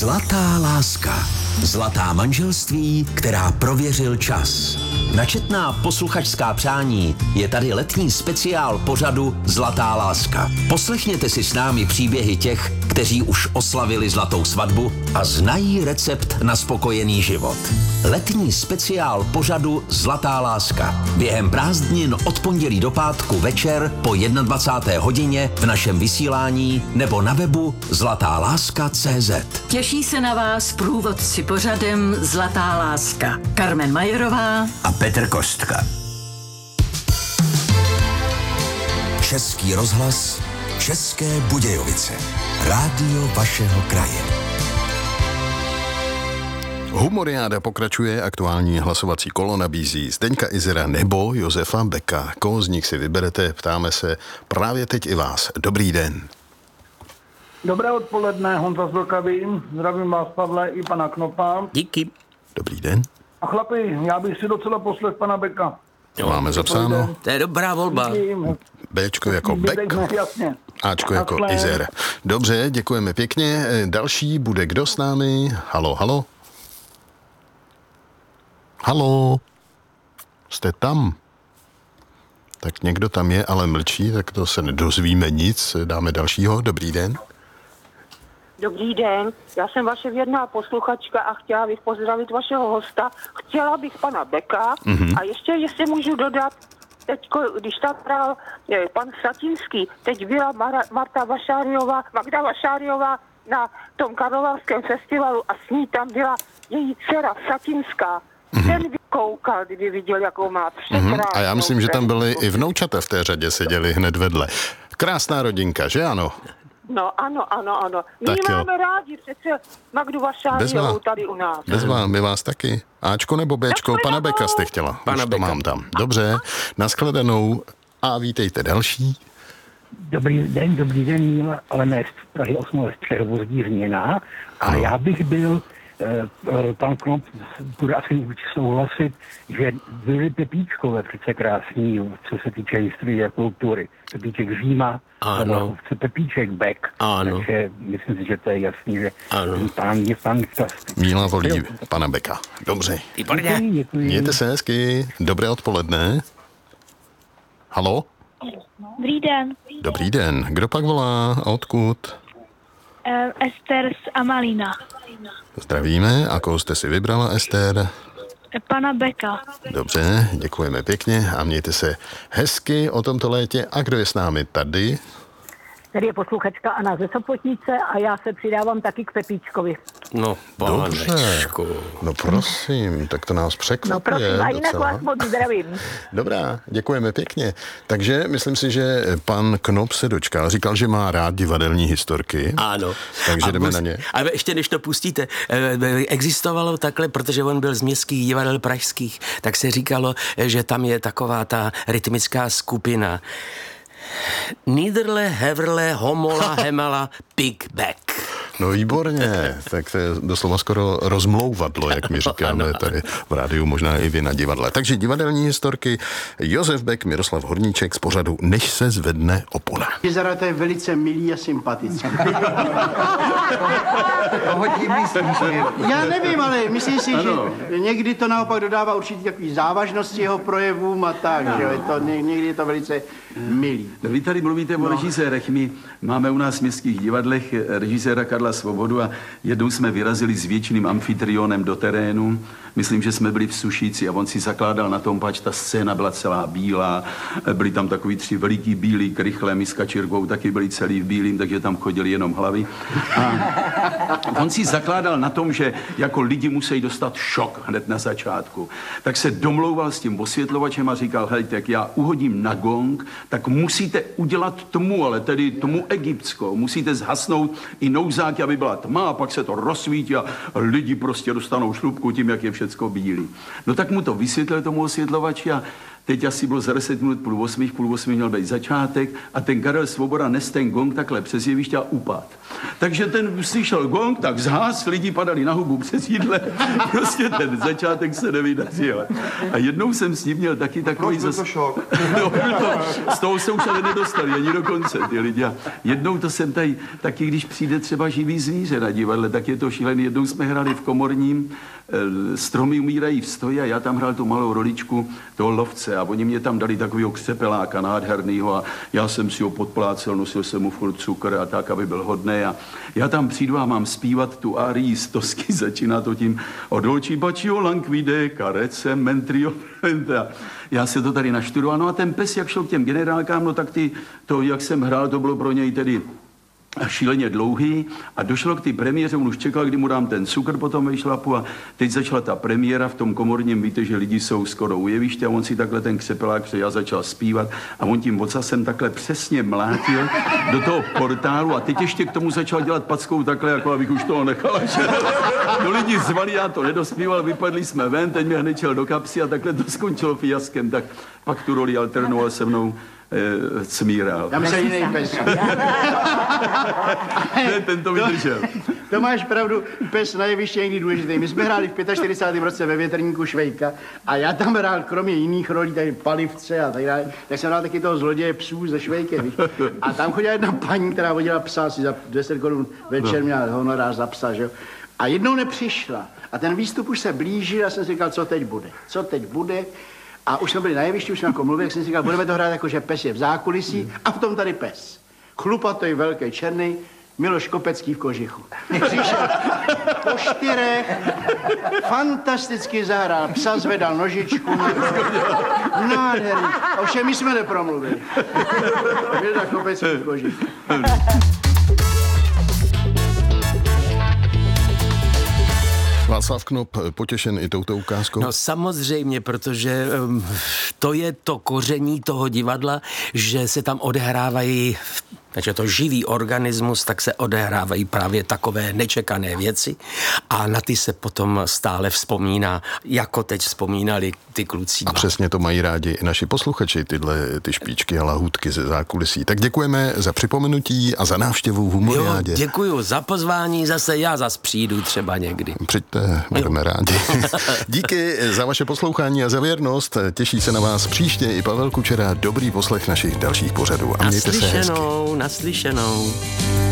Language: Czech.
Zlatá láska. Zlatá manželství, která prověřil čas. Na četná posluchačská přání je tady letní speciál pořadu Zlatá láska. Poslechněte si s námi příběhy těch, kteří už oslavili zlatou svatbu a znají recept na spokojený život. Letní speciál pořadu Zlatá láska. Během prázdnin od pondělí do pátku večer po 21. hodině v našem vysílání nebo na webu zlatáláska.cz. Těší se na vás průvodci pořadem Zlatá láska. Carmen Majerová A Petr Kostka. Český rozhlas, České Budějovice. Rádio vašeho kraje. Humoriáda pokračuje, aktuální hlasovací kolo nabízí Zdeňka Izera nebo Josefa Beka. Koho z nich si vyberete, ptáme se právě teď i vás. Dobrý den. Dobré odpoledne, Honza z Vlkavy. Zdravím vás, Pavle, i pana Knopa. Díky. Dobrý den. A chlapi, já bych si docela poslech pana Beka. Máme zapsáno. To je dobrá volba. Bčko jako Bek, Jasně. Ačko jako Takhle. Izer. Dobře, děkujeme pěkně. Další bude kdo s námi? Halo, halo. Halo. Jste tam? Tak někdo tam je, ale mlčí, tak to se nedozvíme nic. Dáme dalšího. Dobrý den. Dobrý den, já jsem vaše věrná posluchačka a chtěla bych pozdravit vašeho hosta. Chtěla bych pana Beka a ještě, jestli můžu dodat, teďko, když tam hrál pan Satinský, teď byla Magda Vašáriová na tom karlovarském festivalu a s ní tam byla její dcera Satinská. Ten by koukal, kdyby viděl, jakou má překrásnou. A já myslím, že tam byly i vnoučata v té řadě, seděli hned vedle. Krásná rodinka, že ano? No, ano. My Tak jo. máme rádi přece Magdu Vašáriovou tady u nás. Bez vás, my vás taky. Ačko nebo Bčko? Pana Beka jste chtěla. Pana Už to Beka. mám tam. Dobře, nashledanou a vítejte další. Dobrý den, Míla, ale ne z Prahy 8, ale z Přehrvozdí Změna. A já bych byl, pan Knop bude asi určitě souhlasit, že byli Pepíčkové přece krásní, co se týče historie a kultury. Pepíček Říma, Ano. Pepíček Bek. Ano. Takže myslím si, že to je jasný, že Ano. ten pán je fantastický. Míla volí pana Beka. Dobře. Výborně. Děkuji. Mějte se hezky. Dobré odpoledne. Halo? Dobrý den, Dobrý den. Kdo pak volá a odkud? Ester z Amalína. Zdravíme. A koho jste si vybrala, Ester? Pana Beka. Dobře, děkujeme pěkně a mějte se hezky o tomto létě. A kdo je s námi tady? Tady je posluchačka Anna ze Sopotnice a já se přidávám taky k Pepíčkovi. No, Dobře. panečku. No prosím, tak to nás překvapuje. No prosím, a jinak docela. vás moc zdravím. Dobrá, děkujeme pěkně. Takže myslím si, že pan Knop se dočkal. Říkal, že má rád divadelní historky. Ano. Takže jdeme na ně. A ještě než to pustíte, existovalo takhle, protože on byl z městských divadel pražských, tak se říkalo, že tam je taková ta rytmická skupina. Niederle, Heverle, Homola, Hemala, Big Back. No výborně, tak to je doslova skoro rozmlouvadlo, jak my říkáme tady v rádiu, možná i vy na divadle. Takže divadelní historky, Josef Bek, Miroslav Horníček z pořadu Než se zvedne opona. Izera, to je velice milý a sympatický. Já nevím, ale myslím si, že někdy to naopak dodává určitě takový závažnosti jeho projevům a tak, že někdy je to velice milý. Vy tady mluvíte o režisérech. My máme u nás v městských divadlech režiséra Karla Svobodu a jednou jsme vyrazili s věčným amfitrionem do terénu. Myslím, že jsme byli v Sušíci a on si zakládal na tom, pač ta scéna byla celá bílá. Byli tam takový 3 veliký bílý krychle, my s Kačírkou taky byli celý v bílým, takže tam chodili jenom hlavy. A on si zakládal na tom, že jako lidi musí dostat šok hned na začátku. Tak se domlouval s tím osvětlovačem a říkal, hejte, jak já uhodím na gong, tak musíte udělat tmu, ale tedy tmu egyptskou. Musíte zhasnout i nouzáky, aby byla tma a pak se to rozsvítí a lidi prostě dostanou šlupku tím, jak je všecko bílý. No tak mu to vysvětlil tomu osvětlovači a teď asi bylo za 10 minut půl 8 měl být začátek a ten Karel Svoboda nes ten gong takhle přes jeviště a upad. Takže ten slyšel gong, tak zhás, lidi padali na hubu přes jídle, prostě ten začátek se nevydařil. A jednou jsem s ním měl taky takový to šok. No, z toho se už ale nedostali ani do konce ty lidi. A jednou to jsem tady, taky když přijde třeba živý zvíře na divadle, tak je to šílený. Jednou jsme hráli v Komorním, Stromy umírají v stoji a já tam hrál tu malou roličku toho lovce a oni mě tam dali takovýho křepeláka nádhernýho a já jsem si ho podplácel, nosil jsem mu furt cukr a tak, aby byl hodnej a já tam přijdu a mám zpívat tu árii z Tosky, začíná to tím od dolci bacio languide carece mentrio. Já se to tady naštudoval, no a ten pes, jak šel k těm generálkám, no tak to, jak jsem hrál, to bylo pro něj tedy šíleně dlouhý a došlo k té premiéře, on už čekal, kdy mu dám ten cukr potom ve šlapu a teď začala ta premiéra v tom Komorním, víte, že lidi jsou skoro u jeviště a on si takhle ten křepelák, já začal zpívat a on tím ocasem takhle přesně mlátil do toho portálu a teď ještě k tomu začal dělat packou takhle, jako abych už toho nechal. To lidi zvali, já to nedospíval, vypadli jsme ven, teď mě hned šel do kapsy a takhle to skončilo fiaskem, tak pak tu roli alternoval se mnou Cmíral. Tam se jiný pes. Ne, ten to vydržel. To máš pravdu, pes na jevišti je někdy důležitý. My jsme hráli v 45. roce ve Větrníku Švejka a já tam hrál kromě jiných rolí, tady Palivce a tak dále, tak jsem hrál taky toho zloděje psů ze Švejkem. Víš? A tam chodila jedna paní, která vodila psa asi za 10 korun večer, měla honorář za psa, že jo. A jednou nepřišla. A ten výstup už se blížil a jsem si říkal, co teď bude. Co teď bude? A už jsme byli na jevišti, už jsme jako mluvili, jak jsem si říkal, budeme to hrát jako, že pes je v zákulisí a v tom tady pes. Chlupatý, velký, černý, Miloš Kopecký v kožichu. Přišel po 4, fantasticky zahrál, psa zvedal nožičku, nádherný. Ovšem my jsme nepromluvili. Miloš Kopecký v kožichu. Václav Knop potěšen i touto ukázkou? No samozřejmě, protože to je to koření toho divadla, že se tam odehrávají, takže to živý organismus, tak se odehrávají právě takové nečekané věci a na ty se potom stále vzpomíná, jako teď vzpomínali ty kluci. A přesně to mají rádi i naši posluchači, ty špičky a lahůdky ze zákulisí. Tak děkujeme za připomenutí a za návštěvu v Humoriádě. Jo, děkuju za pozvání, zase já zas přijdu třeba někdy. Přijďte, budeme rádi. Díky za vaše poslouchání a za věrnost. Těší se na vás příště i Pavel Kučera. Dobrý poslech našich dalších pořadů a mějte se hezky. Naslyšenou.